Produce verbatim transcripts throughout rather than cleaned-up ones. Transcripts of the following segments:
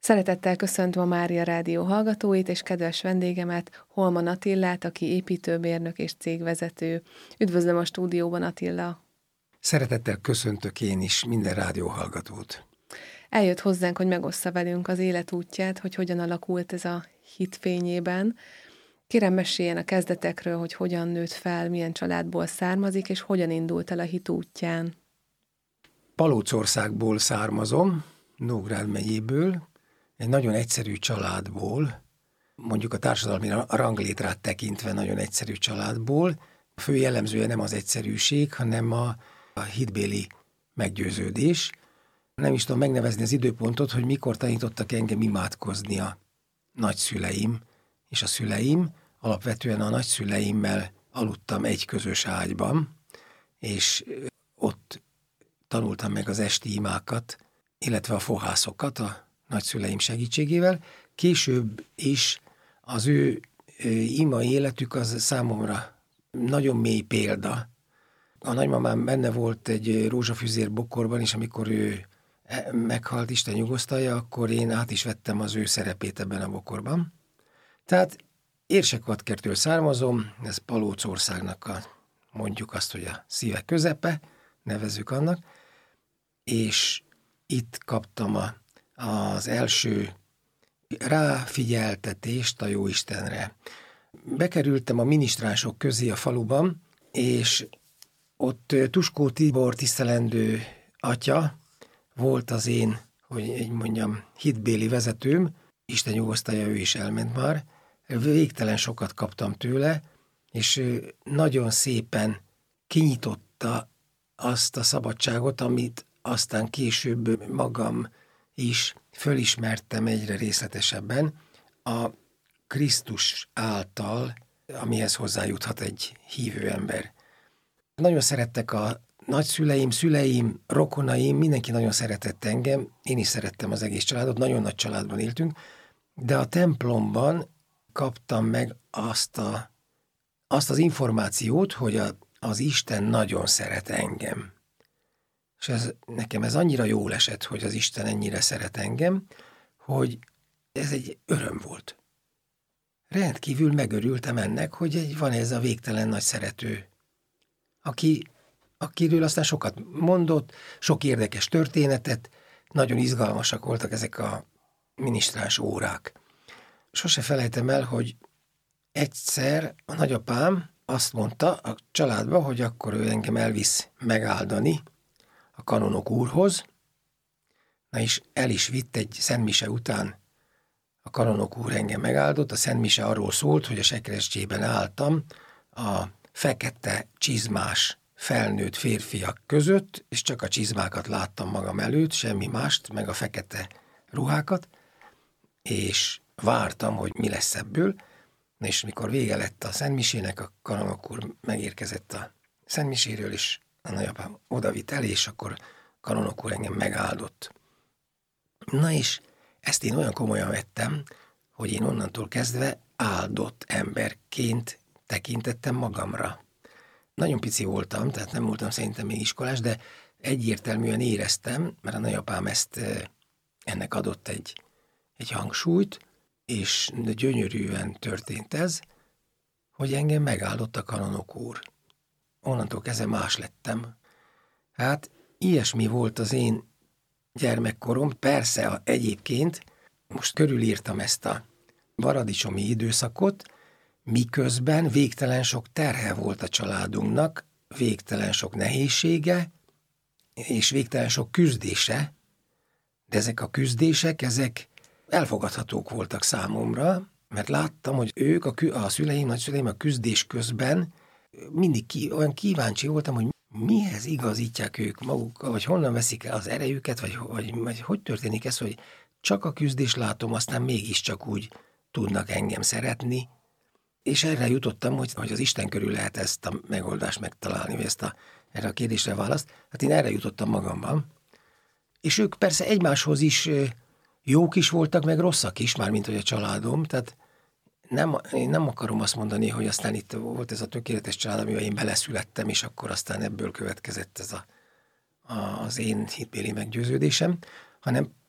Szeretettel köszöntöm a Mária Rádió hallgatóit és kedves vendégemet, Holman Attillát, aki építőmérnök és cégvezető. Üdvözlöm a stúdióban, Attila! Szeretettel köszöntök én is minden rádióhallgatót. Eljött hozzánk, hogy megossza velünk az életútját, hogy hogyan alakult ez a hit fényében. Kérem, meséljen a kezdetekről, hogy hogyan nőtt fel, milyen családból származik, és hogyan indult el a hit útján. Palócországból származom, Nógrád megyéből, egy nagyon egyszerű családból, mondjuk a társadalmi ranglétrát tekintve nagyon egyszerű családból. A fő jellemzője nem az egyszerűség, hanem a, a hitbéli meggyőződés. Nem is tudom megnevezni az időpontot, hogy mikor tanítottak engem imádkozni a nagyszüleim és a szüleim. Alapvetően a nagyszüleimmel aludtam egy közös ágyban, és ott tanultam meg az esti imákat, illetve a fohászokat a nagyszüleim segítségével. Később is az ő ima életük az számomra nagyon mély példa. A nagymamám benne volt egy rózsafüzér bokorban, és amikor ő meghalt, Isten nyugosztalja, akkor én át is vettem az ő szerepét ebben a bokorban. Tehát Érsekvadkertől származom, ez Palócországnak a, mondjuk azt, hogy a szíve közepe, nevezzük annak, és itt kaptam a, az első ráfigyeltetést a Jóistenre. Bekerültem a minisztránsok közé a faluban, és ott Tuskó Tibor tisztelendő atya volt az én, hogy így mondjam, hitbéli vezetőm, Isten nyugosztalja, ő is elment már. Végtelen sokat kaptam tőle, és nagyon szépen kinyitotta azt a szabadságot, amit aztán később magam is fölismertem egyre részletesebben a Krisztus által, amihez hozzájuthat egy hívő ember. Nagyon szerettek a nagyszüleim, szüleim, rokonaim, mindenki nagyon szeretett engem, én is szerettem az egész családot, nagyon nagy családban éltünk, de a templomban kaptam meg azt, a, azt az információt, hogy a, az Isten nagyon szeret engem. És ez, nekem ez annyira jól esett, hogy az Isten ennyire szeret engem, hogy ez egy öröm volt. Rendkívül megörültem ennek, hogy egy, van ez a végtelen nagy szerető, aki, akiről aztán sokat mondott, sok érdekes történetet, nagyon izgalmasak voltak ezek a minisztráns órák. Sose felejtem el, hogy egyszer a nagyapám azt mondta a családba, hogy akkor ő engem elvisz megáldani a kanonok úrhoz, na és el is vitt egy szentmise után. A kanonok úr engem megáldott, a szentmise arról szólt, hogy a sekrestyében álltam a fekete csizmás felnőtt férfiak között, és csak a csizmákat láttam magam előtt, semmi mást, meg a fekete ruhákat, és vártam, hogy mi lesz ebből, és mikor vége lett a szentmisének, a kanonok úr megérkezett a szentmiséről, és a nagyapám odavitt el, és akkor kanonok úr engem megáldott. Na és ezt én olyan komolyan vettem, hogy én onnantól kezdve áldott emberként tekintettem magamra. Nagyon pici voltam, tehát nem voltam szerintem még iskolás, de egyértelműen éreztem, mert a nagyapám ezt ennek adott egy, egy hangsúlyt, és gyönyörűen történt ez, hogy engem megáldott a kanonok úr. Onnantól kezdve más lettem. Hát ilyesmi volt az én gyermekkorom, persze egyébként most körülírtam ezt a paradicsomi időszakot, miközben végtelen sok terhe volt a családunknak, végtelen sok nehézsége, és végtelen sok küzdése, de ezek a küzdések, ezek elfogadhatók voltak számomra, mert láttam, hogy ők, a, kü- a szüleim, nagyszüleim a küzdés közben mindig ki- olyan kíváncsi voltam, hogy mihez igazítják ők magukkal, vagy honnan veszik el az erejüket, vagy, vagy, vagy hogy történik ez, hogy csak a küzdést látom, aztán mégiscsak úgy tudnak engem szeretni, és erre jutottam, hogy, hogy az Isten körül lehet ezt a megoldást megtalálni, vagy ezt a, erre a kérdésre választ. Hát én erre jutottam magamban. És ők persze egymáshoz is jók is voltak, meg rosszak is, mármint hogy a családom, tehát nem, én nem akarom azt mondani, hogy aztán itt volt ez a tökéletes család, amivel én beleszülettem, és akkor aztán ebből következett ez a, a, az én hitbéli meggyőződésem, hanem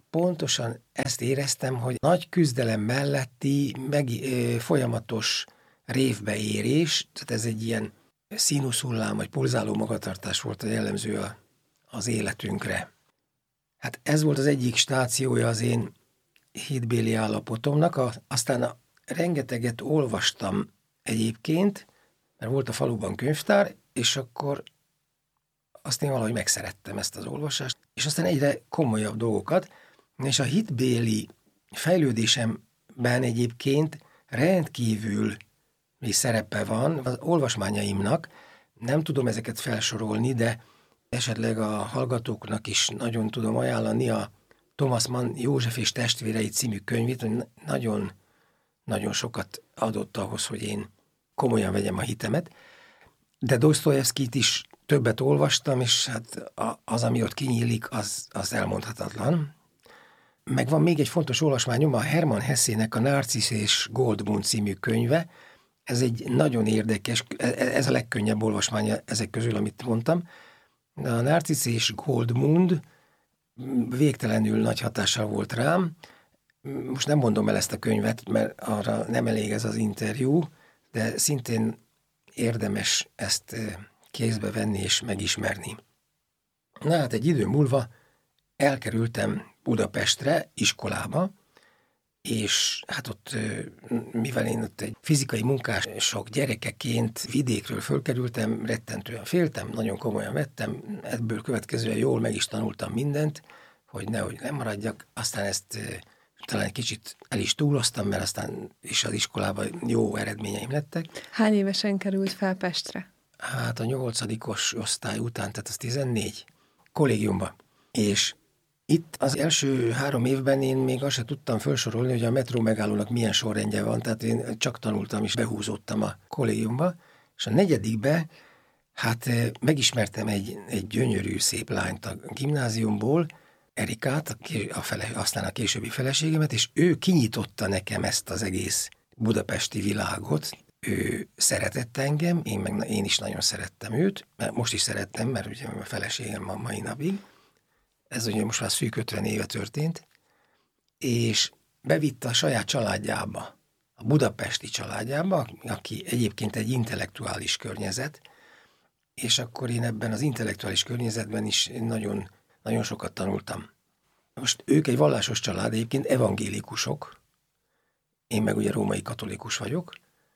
pontosan ezt éreztem, hogy nagy küzdelem melletti meg, ö, folyamatos révbeérés, tehát ez egy ilyen színuszhullám, vagy pulzáló magatartás volt a jellemző a, az életünkre. Hát ez volt az egyik stációja az én hitbéli állapotomnak, a, aztán a, rengeteget olvastam egyébként, mert volt a faluban könyvtár, és akkor azt én valahogy megszerettem ezt az olvasást, és aztán egyre komolyabb dolgokat, és a hitbéli fejlődésemben egyébként rendkívül mi szerepe van az olvasmányaimnak, nem tudom ezeket felsorolni, de esetleg a hallgatóknak is nagyon tudom ajánlani a Thomas Mann József és testvérei című könyvét, hogy nagyon, nagyon sokat adott ahhoz, hogy én komolyan vegyem a hitemet, de Dostoyevskijt is többet olvastam, és hát az, ami ott kinyílik, az, az elmondhatatlan. Meg van még egy fontos olvasmányom, a Hermann Hessének a Narcisz és Goldmund című könyve. Ez egy nagyon érdekes, ez a legkönnyebb olvasmánya ezek közül, amit mondtam. A Narcisz és Goldmund végtelenül nagy hatással volt rám. Most nem mondom el ezt a könyvet, mert arra nem elég ez az interjú, de szintén érdemes ezt kézbe venni és megismerni. Na hát egy idő múlva elkerültem Budapestre, iskolába, és hát ott, mivel én ott egy fizikai munkások gyerekeként vidékről fölkerültem, rettentően féltem, nagyon komolyan vettem, ebből következően jól meg is tanultam mindent, hogy nehogy nem maradjak, aztán ezt talán egy kicsit el is túloztam, mert aztán is az iskolában jó eredményeim lettek. Hány évesen került fel Pestre? Hát a nyolcadikos osztály után, tehát az tizennégy, kollégiumba. És itt az első három évben én még azt sem tudtam felsorolni, hogy a metró megállónak milyen sorrendje van, tehát én csak tanultam és behúzódtam a kollégiumba, és a negyedikbe hát megismertem egy, egy gyönyörű szép lányt a gimnáziumból, Erikát, a fele, aztán a későbbi feleségemet, és ő kinyitotta nekem ezt az egész budapesti világot. Ő szeretett engem, én, meg, én is nagyon szerettem őt, mert most is szerettem, mert ugye a feleségem a mai napig. Ez ugye most már szűk ötven éve történt, és bevitte a saját családjába, a budapesti családjába, aki egyébként egy intellektuális környezet, és akkor én ebben az intellektuális környezetben is nagyon, nagyon sokat tanultam. Most ők egy vallásos család, egyébként evangélikusok, én meg ugye római katolikus vagyok,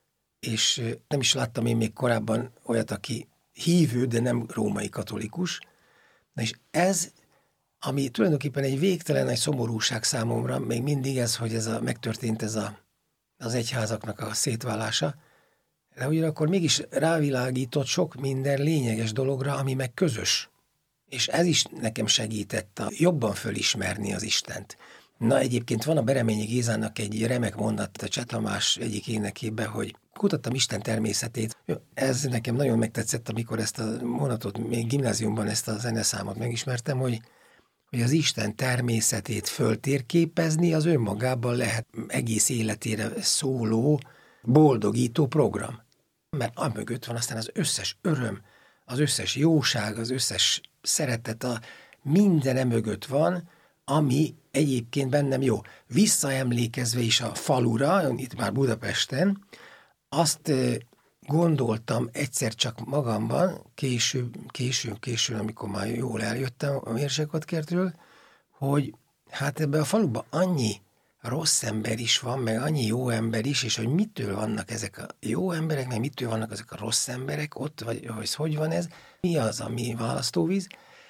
és nem is láttam én még korábban olyat, aki hívő, de nem római katolikus. Na és ez, ami tulajdonképpen egy végtelen egy szomorúság számomra, még mindig ez, hogy ez a, megtörtént ez a, az egyházaknak a szétválása, de ugyanakkor mégis rávilágított sok minden lényeges dologra, ami meg közös. És ez is nekem segített a jobban fölismerni az Istent. Na egyébként van a Bereményi Gézának egy remek mondat a Cseh Tamás egyik énekében, hogy kutattam Isten természetét. Ez nekem nagyon megtetszett, amikor ezt a mondatot, még gimnáziumban ezt a zeneszámot megismertem, hogy, hogy az Isten természetét föltérképezni az önmagában lehet egész életére szóló, boldogító program. Mert amögött van aztán az összes öröm, az összes jóság, az összes szeretet, a minden emögött van, ami egyébként bennem jó. Visszaemlékezve is a falura, itt már Budapesten, azt gondoltam egyszer csak magamban, később, később, később, amikor már jól eljöttem a Mérsékotkertről, hogy hát ebben a faluban annyi rossz ember is van, meg annyi jó ember is, és hogy mitől vannak ezek a jó emberek, meg mitől vannak ezek a rossz emberek ott, vagy hogy hogy van ez, mi az, ami választóvíz,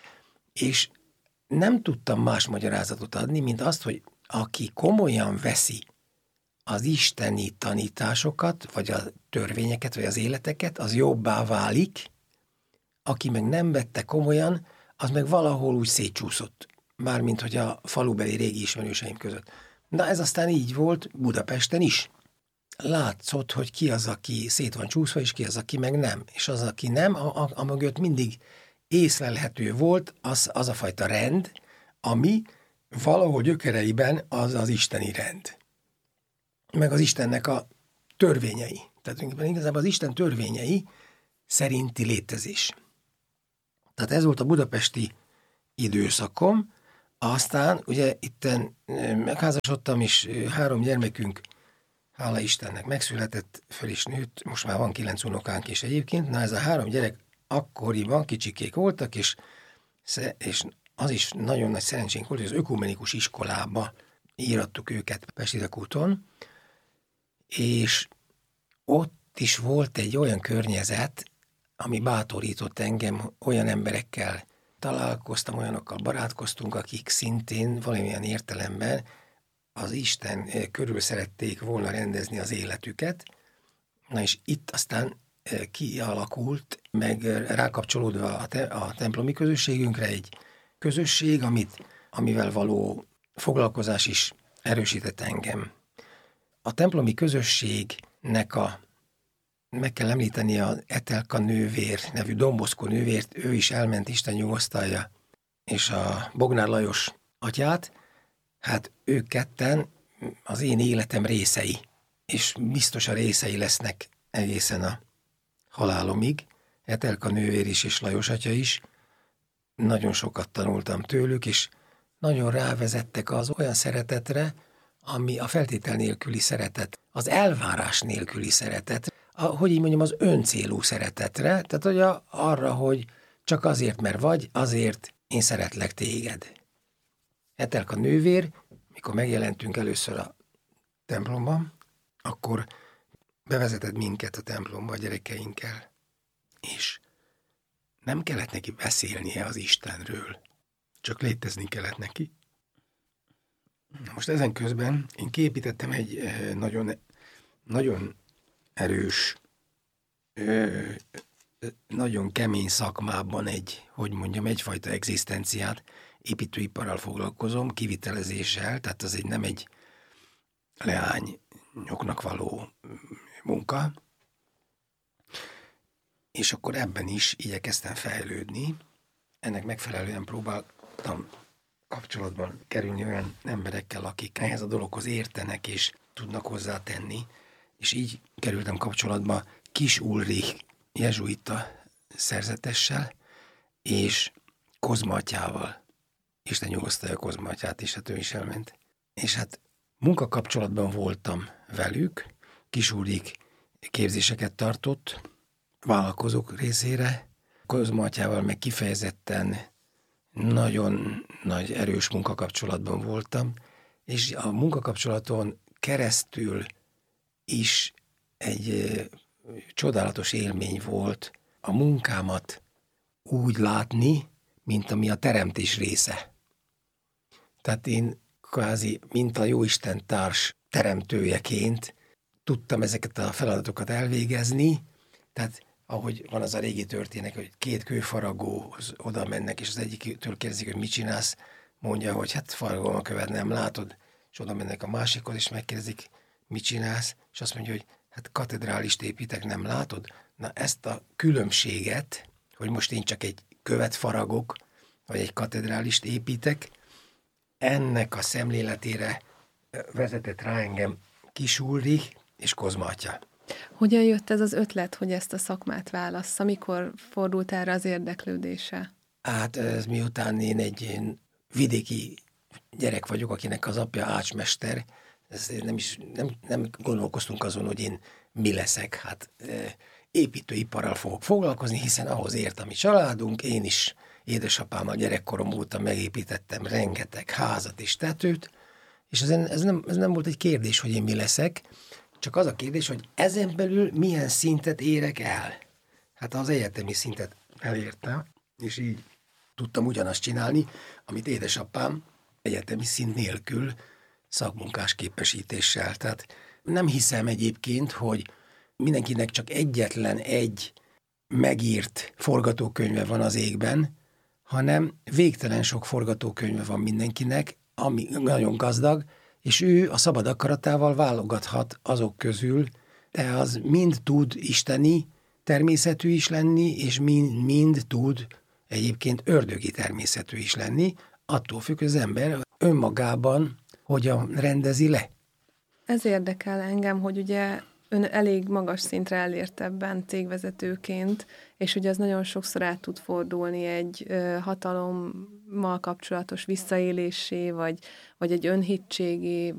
és nem tudtam más magyarázatot adni, mint azt, hogy aki komolyan veszi az isteni tanításokat, vagy a törvényeket, vagy az életeket, az jobbá válik, aki meg nem vette komolyan, az meg valahol úgy szétcsúszott, mármint hogy a falubeli régi ismerőseim között. Na ez aztán így volt Budapesten is. Látszott, hogy ki az, aki szét van csúszva, és ki az, aki meg nem. És az, aki nem, a, a, a mögött mindig észlelhető volt az, az a fajta rend, ami valahol gyökereiben az az isteni rend. Meg az Istennek a törvényei. Tehát igazából az Isten törvényei szerinti létezés. Tehát ez volt a budapesti időszakom, Aztán ugye itten megházasodtam, és három gyermekünk, hála Istennek, megszületett, föl is nőtt, most már van kilenc unokánk is egyébként. Na ez a három gyerek akkoriban kicsikék voltak, és, és az is nagyon nagy szerencsénk volt, hogy az ökumenikus iskolába írattuk őket Pesti-Dekúton, és ott is volt egy olyan környezet, ami bátorított engem, olyan emberekkel találkoztam, olyanokkal barátkoztunk, akik szintén valamilyen értelemben az Isten körül szerették volna rendezni az életüket. Na és itt aztán kialakult, meg rákapcsolódva a, te, a templomi közösségünkre egy közösség, amit, amivel való foglalkozás is erősített engem. A templomi közösségnek a, meg kell említeni az Etelka nővér nevű Don Bosco nővért, ő is elment, Isten nyugosztalja, és a Bognár Lajos atyát, hát ők ketten az én életem részei, és biztos a részei lesznek egészen a halálomig. Etelka nővér is, és Lajos atya is. Nagyon sokat tanultam tőlük, és nagyon rávezettek az olyan szeretetre, ami a feltétel nélküli szeretet, az elvárás nélküli szeretet, a, hogy így mondjam, az öncélú szeretetre, tehát hogy a, arra, hogy csak azért, mert vagy, azért én szeretlek téged. Etelka nővér, mikor megjelentünk először a templomban, akkor bevezetett minket a templomba a gyerekeinkkel, és nem kellett neki beszélnie az Istenről, csak létezni kellett neki. Most ezen közben én kiépítettem egy nagyon, nagyon erős, nagyon kemény szakmában egy, hogy mondjam, egyfajta egzisztenciát, építőiparral foglalkozom, kivitelezéssel, tehát az egy nem egy leányoknak való munka, és akkor ebben is igyekeztem fejlődni. Ennek megfelelően próbáltam kapcsolatban kerülni olyan emberekkel, akik ehhez a dologhoz értenek és tudnak hozzátenni, és így kerültem kapcsolatba Kis Ulrich jezsuita szerzetessel, és Kozma atyával. Isten nyugosztalja Kozma atyát is, hát ő is elment. És hát munkakapcsolatban voltam velük, Kis Ulrich képzéseket tartott vállalkozók részére, Kozma atyával meg kifejezetten nagyon nagy erős munkakapcsolatban voltam, és a munkakapcsolaton keresztül is egy csodálatos élmény volt a munkámat úgy látni, mint ami a teremtés része. Tehát én kvázi, mint a Jóisten társ teremtőjeként tudtam ezeket a feladatokat elvégezni, tehát ahogy van az a régi történet, hogy két kőfaragóhoz oda mennek, és az egyiktől kérdezik, hogy mit csinálsz, mondja, hogy hát faragom a követ, nem látod, és oda mennek a másikhoz, és megkérdezik, mit csinálsz, és azt mondja, hogy hát katedrálist építek, nem látod? Na ezt a különbséget, hogy most én csak egy követ faragok, vagy egy katedrálist építek, ennek a szemléletére vezetett rá engem Kis Ulrich és Kozma atya. Hogyan jött ez az ötlet, hogy ezt a szakmát válassza? Mikor fordult erre az érdeklődése? Hát ez miután én egy én vidéki gyerek vagyok, akinek az apja ácsmester, ez nem is nem, nem gondolkoztunk azon, hogy én mi leszek. Hát építőiparral fogok foglalkozni, hiszen ahhoz ért a mi családunk, én is édesapámmal gyerekkorom óta megépítettem rengeteg házat és tetőt, és ez, ez, nem, ez nem volt egy kérdés, hogy én mi leszek, csak az a kérdés, hogy ezen belül milyen szintet érek el. Hát az egyetemi szintet elértem, és így tudtam ugyanazt csinálni, amit édesapám egyetemi szint nélkül szakmunkás képesítéssel. Tehát nem hiszem egyébként, hogy mindenkinek csak egyetlen egy megírt forgatókönyve van az égben, hanem végtelen sok forgatókönyve van mindenkinek, ami nagyon gazdag, és ő a szabad akaratával válogathat azok közül, de az mind tud isteni természetű is lenni, és mind, mind tud egyébként ördögi természetű is lenni, attól függ, hogy az ember önmagában hogyan rendezi le. Ez érdekel engem, hogy ugye ön elég magas szintre elért ebben cégvezetőként, és ugye az nagyon sokszor át tud fordulni egy ö, hatalommal kapcsolatos visszaélésé, vagy, vagy egy önhittségé,